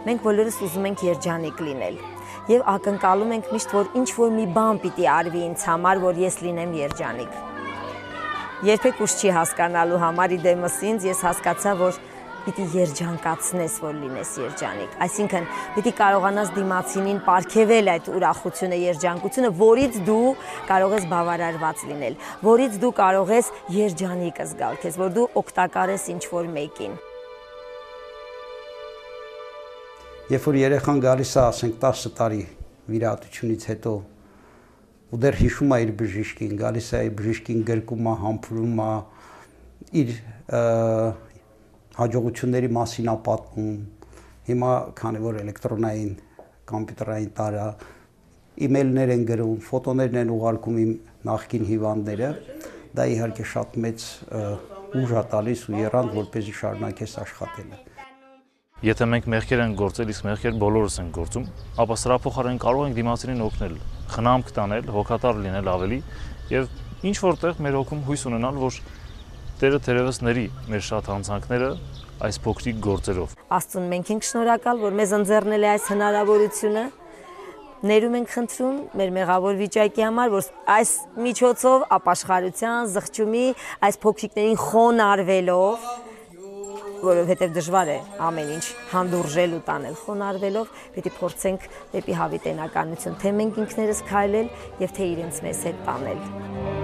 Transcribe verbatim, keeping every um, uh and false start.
մենք բոլորս ուզում ենք երջանիկ լինել։ Եվ ակնկալում ենք միշտ, որ ինչ-որ մի բան պիտի արվի ինձ համար, որ ես լինեմ երջանիկ։ Երբեք ուշ չի հասկանալու համար իդեմս ինձ, ես հասկացա, որ պիտի երջանկացնես, որ լինես երջանիկ։ Այսինքն, պիտի կարողանաս դիմացինին պարգևել այդ ուրախությունը, երջանկությունը, որից դու կարող ես բավարարված լինել, որից դու կարող ես երջանիկ զգալ քեզ, որ դու օգտակար ես ինչ-որ մեկին։ Երբ որ երեխան գալիս է, ասենք տասը տարի վիրահատությունից հետո, ու դեռ հիշում է իր բժիշկին, գալիս է իր բժիշկին գրկում է, համբուրում է, իր հաջողությունների մասին է պատմում։ Հիմա քանի որ էլեկտրոնային կոմպյուտերային տարա, email-ներ են գրում, ֆոտոներն են ուղարկում իմ նախկին հիվանդները, դա իհարկե շատ մեծ ուժ է տալիս ու եռանդ, որպեսզի շարունակես աշխատելը։ Եթե մենք մեղքեր ենք գործել, իսկ մեղքեր բոլորս ենք գործում, ապա սրա փոխարեն կարող ենք դիմացինին օգնել, խնամք տանել, հոգատար լինել ավելի եւ ինչ որտեղ մեր հոգում հույս ունենալ, որ Տերը թերևս ների մեր շատ հանցանքները այս փոքրիկ գործերով։ Աստծուն մենք ենք շնորհակալ, որ մեզ ընձեռնել է այս հնարավորությունը։ Ներում ենք խնդրում մեր մեղավոր վիճակի համար, որ այս միջոցով ապաշխարության, զղջումի, այս փոքրիկներին խոնարհվելով, որովհետև դժվար է ամեն ինչ հանդուրժել ու տանել, խոնարհվելով, պիտի փորձենք դեպի հավիտենականություն, թե մենք ինքներս քայլել եւ թե իրենց մեզ հետ տանել։